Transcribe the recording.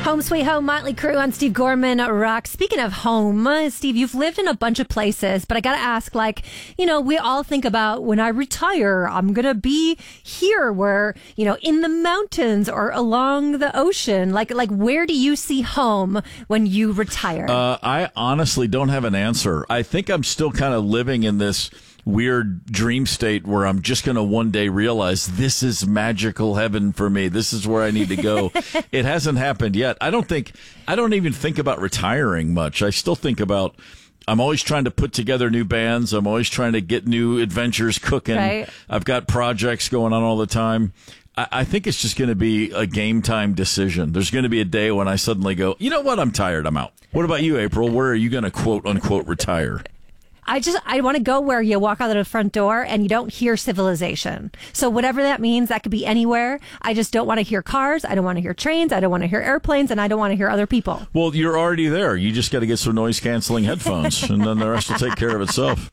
Home Sweet Home, Motley Crue on Steve Gorman Rock. Speaking of home, Steve, you've lived in a bunch of places, but I got to ask, we all think about when I retire, I'm going to be here where, in the mountains or along the ocean. Like where do you see home when you retire? I honestly don't have an answer. I think I'm still kind of living in this weird dream state where I'm just going to one day realize this is magical heaven for me. This is where I need to go. It hasn't happened yet. I don't even think about retiring much. I still think about, I'm always trying to put together new bands. I'm always trying to get new adventures cooking. Right. I've got projects going on all the time. I think it's just going to be a game time decision. There's going to be a day when I suddenly go, you know what? I'm tired. I'm out. What about you, April? Where are you going to quote unquote retire? I want to go where you walk out of the front door and you don't hear civilization. So whatever that means, that could be anywhere. I just don't want to hear cars. I don't want to hear trains. I don't want to hear airplanes, and I don't want to hear other people. Well, you're already there. You just got to get some noise canceling headphones, and then the rest will take care of itself.